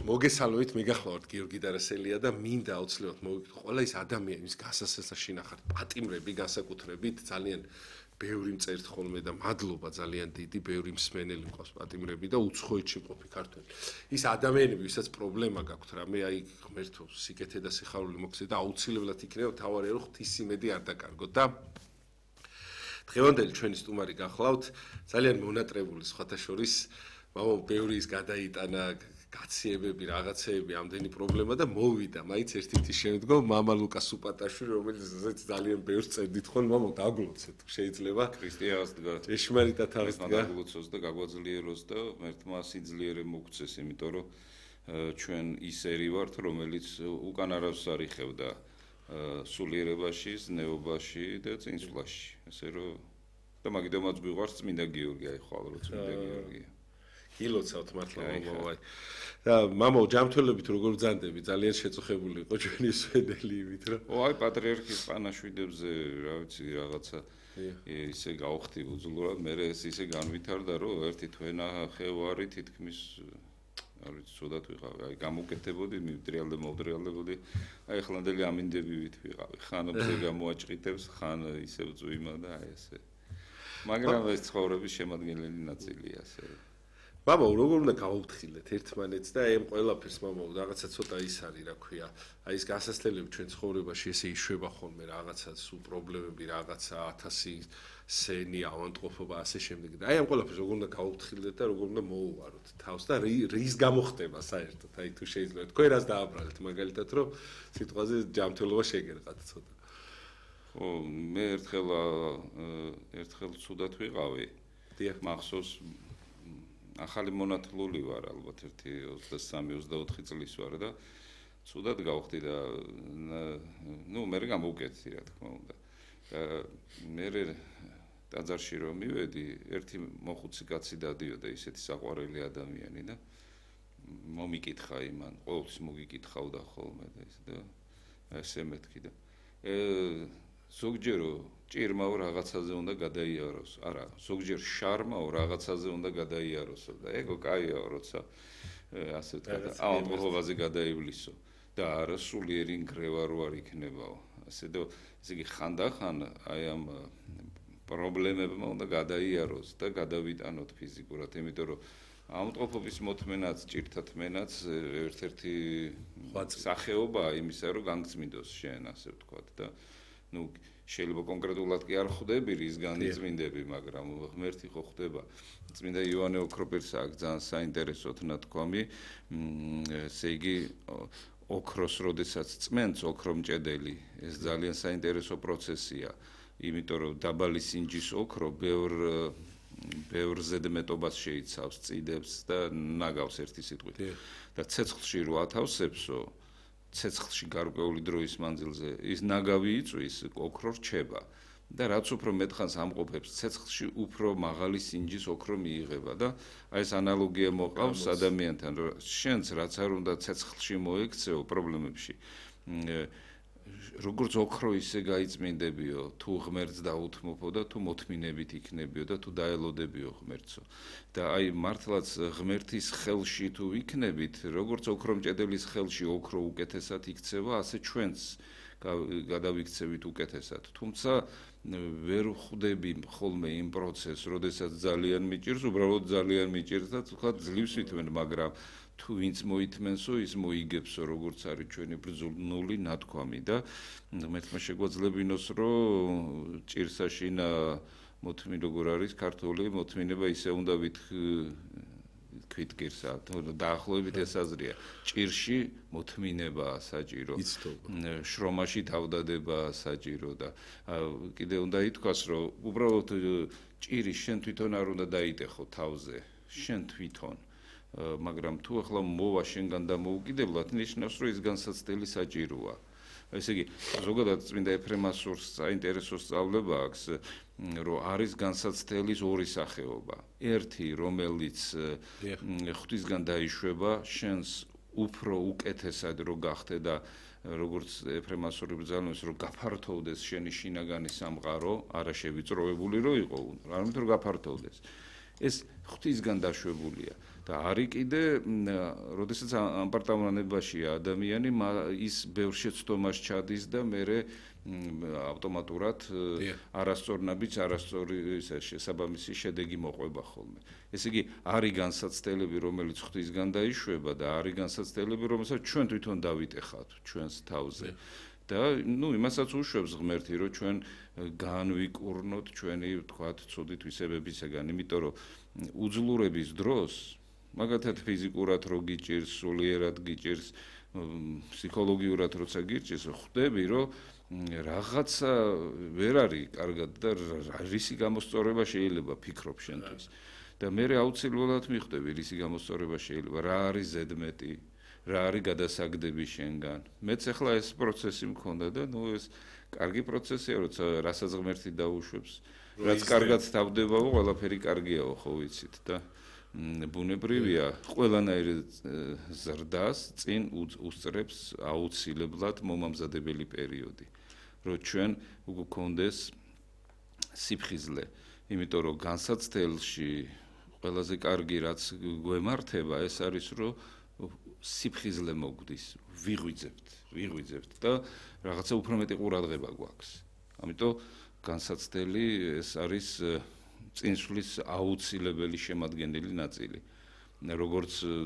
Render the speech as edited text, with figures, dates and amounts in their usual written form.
მოგესალმებით, მეგახლავართ გიორგი დარასელია და მინდა აუცილებლად მოვიგოთ ყველა ის ადამიანი, ის გასასწრებელს შინახავთ პატიმრები განსაკუთრებით, ძალიან ბევრი მწერთ ხოლმე და მადლობა ძალიან დიდი, ბევრი მსმენელი მყავს პატიმრები და უცხოეთში მყოფი ქართველი. ის ადამიანები, ვისაც პრობლემა გაქვთ რამე, აი ღმერთო, სიკეთე და სიხარული მოგცე და აუცილებლად იქნება თავარია რომ ღვთისიმედი არ დაკარგოთ და დღევანდელი ჩვენი სტუმარი გახლავთ, ძალიან მონატრებული სხვათა შორის, მამო ბევრი ის გადაიტანა გაციებები, რაღაცეები, ამდენი პრობლემა და მოვიდა, მაინც ერთ-ერთი შემდგომ მამა ლუკა სუპატაშვილი, რომელიც ძალიან ბევრს წერდით ხოლმე, მამო დაგლოცეთ, შეიძლება? ქრისტიანს დგა. ეშმარიტად აღდგა. დაგლოცოს და გაგვაძლიეროს და მერთმა სიძლიერე მოგცეს, იმიტომ რომ ჩვენ ის ერი ვართ, რომელიც უკან არავს არ იხევდა სულიერებაში, ზნეობაში და წინსვლაში. ესე რომ და მაგიტომაც გვიყვარს წმინდა გიორგი, აი ხვალ რო წმინდა გიორგია. გილოცავთ მართლა მამაო. და მამო, ჯანმრთელობით როგორ ბრძანდები? ძალიან შეწუხებული იყო ჩვენი სვენელი იმით, რომ აი პატრიარქის პანაშვიდებზე, რა ვიცი, რაღაცა ისე გავხდი უძლურად, მე ეს ისე განვითარდა, რომ ერთი თვენა ხევარი თითქმის არ ვიცი, ცუდად ვიყავი, აი გამოკეთებოდი, მოვტრიალდებოდი, აი ახლანდელი ამინდებივით ვიყავი, ხან მზე გამოაჭყიტებს, ხან ისე წვიმა და აი ესე. მაგრამ ეს ცხოვრების შემადგენელი ნაწილია, ასე რომ მამო, როგორ უნდა გავუფრთხილდეთ ერთმანეთს და აი ამ ყველაფერს მამო, რაღაცა ცოტა ის არის, რა ქვია, აი ეს გასასწრებელი ჩვენ ცხოვრებაში ესე იშვება ხოლმე რაღაცა სულ პრობლემები, რაღაცა 1000 სენი, ავანტყოფობა, ასე შემდეგ. და აი ამ ყველაფერს როგორ უნდა გავუფრთხილდეთ და როგორ უნდა მოუვაროთ თავს და რის გამო ხდება საერთოდ, აი თუ შეიძლება თქვენ რას დააბრალეთ, მაგალითად, რომ სიტყვაზე ჯანმრთელობა შეგერყათ ცოტა. ხო, მე ერთხელ ცუდად ვიყავი. მახსოვს ახალი მონათლული ვარ ალბათ ერთი 23-24 წლის ვარ და ცუდად გავხდი და მე გამოვკეთდი რა თქმა უნდა. მე ტაძარში რომ მივედი, ერთი მოხუცი კაცი დადიოდა, ისეთი საყვარელი ადამიანი და მომიკითხა იმან, ყოველთვის მოგიკითხავდა ხოლმე და ეს და ესე მეთქი და ზოგჯერ ჭირმაო რაღაცაზე უნდა გადაიაროს. არა, ზოგჯერ შარმაო რაღაცაზე უნდა გადაიაროსო და ეგო კაიაო, როცა ასე ვთქვა, ავადმყოფობაზე გადაივლისო და არა სულიერი ნგრევა რო არ იქნებაო. ასე და ესე იგი ხანდახან აი ამ პრობლემებმა უნდა გადაიაროს და გადავიტანოთ ფიზიკურად, იმიტომ რომ ავადმყოფობის მოთმენაც, ჭირთათმენაც ერთ-ერთი სახეობაა იმისა, რომ განგწმინდოს შენ, ასე ვთქვა და შეიძლება კონკრეტულად კი არ ხვდები რის განიწმინდები, მაგრამ ღმერთი ხო ხვდება. წმინდა იოანე ოქროპირს აქვს ძალიან საინტერესო ნათქვამი, ესე იგი ოქროს როდესაც წმენს ოქრომჭედელი, ეს ძალიან საინტერესო პროცესია, იმიტომ რომ დაბალი სინჯის ოქრო ბევრ ზედმეტობას შეიცავს, წიდებს და ნაგავს ერთი სიტყვით. და ცეცხლში რო ათავსებსო, ცეცხლში გარკვეული დროის მანძილზე ის ნაგავი იწვის, ოქრო რჩება და რაც უფრო მეტხანს ამყოფებს ცეცხლში, უფრო მაღალი სინჯის ოქრო მიიღება და აი ეს ანალოგია მოყავს ადამიანთან, რომ შენც რაც არ უნდა ცეცხლში მოექცეო პრობლემებში, როგორც ოქრო ისე გაიწმინდებიო, თუ ღმერთს დაუთმობო და თუ მოთმინებით იქნებიო და თუ დაელოდებიო ღმერთსო. და აი მართლაც ღმერთის ხელში თუ იქნებით, როგორც ოქრომჭედელის ხელში ოქრო უკეთესად იქცევა, ასე ჩვენც გადავიქცევით უკეთესად. თუმცა ვერ ხვდები ხოლმე იმ პროცესს, როდესაც ძალიან მიჭირს, უბრალოდ ძალიან მიჭირს და თქვა ძლივს ვითმენ, მაგრამ თუ ვინც მოითმენსო, ის მოიგებსო, როგორც არის ჩვენი ბრძოლნული ნათქვამი და ღმერთმა შეგვაძლებინოს, რომ ჭირსაშინა მოთმი როგორ არის ქართული მოთმინება ისე უნდა ვთქვით გირსა, დაახლოებით ეს აზრია. ჭირში მოთმინებაა საჭირო, შრომაში თავდადებაა საჭირო და კიდე უნდა ითქვას, რომ უბრალოდ ჭირი შენ თვითონ არ უნდა დაიტეხო თავზე, შენ თვითონ. მაგრამ თუ ახლა მოვა შენგან დამოუკიდებლად, ნიშნავს, რომ ის განსაცდელი საჭიროა. ესე იგი, ზოგადად წმინდა ეფრემასურს საინტერესო სწავლება აქვს, რომ არის განსაცდელის ორი სახეობა. ერთი, რომელიც ღვთისგან დაიშვება, შენს უფრო უკეთესად რო გახდე და როგორც ეფრემასური ბრძანავს, რომ გაფართოვდეს შენი შინაგანი სამყარო, არა შევიწროებული რო იყო, არამედ რომ გაფართოვდეს. ეს ღვთისგან დაშვებულია და არის კიდე როდესაც ამპარტამანებაშია ადამიანი ის ბევრ შეცდომას ჩადის და მერე ავტომატურად არასწორნაბიჯ არასწორი შესაბამისი შედეგი მოყვება ხოლმე. ესე იგი არის განსაცდელები, რომელიც ღვთისგან დაიშვება და არის განსაცდელები, რომელსაც ჩვენ თვითონ დავიტეხავთ ჩვენს თავზე. და იმასაც უშვებს ღმერთი, რომ ჩვენ განვიკურნოთ ჩვენი, ვთქვათ, ცუდი თვისებებისაგან, იმიტომ რომ უძლურების დროს, მაგათად ფიზიკურად რო გიჭირს, სულიერად გიჭირს, ფსიქოლოგიურად როცა გიჭირს, ხვდები, რომ რაღაცა ვერ არის კარგად და რისი გამოსწორება შეიძლება ფიქრობ შენთვის. და მე აუცილებლად მიხვდები, რისი გამოსწორება შეიძლება, რა არის ზედმეტი, რა არის გადასაგდები შენგან. მეც ახლა ეს პროცესი მქონდა და ეს კარგი პროცესია, როცა რასაც ღმერთი დაუშვებს, რაც კარგად თავდებაო, ყველაფერი კარგიაო, ხო ვიცით და ბუნებრივია, ყველანაირ ზრდას წინ უსწრებს აუცილებლად მომამზადებელი პერიოდი, რომ ჩვენ გვქონდეს სიფხიზლე, იმიტომ რომ განსაცდელში ყველაზე კარგი რაც გვემართება, ეს არის რომ სიფხიზლე მოგვდის, ვიღვიძებთ და რაღაცა უფრო მეტი ყურადღება გვაქვს. ამიტომ განსაცდელი ეს არის წინსვლის აუცილებელი შემადგენელი ნაწილი. როგორც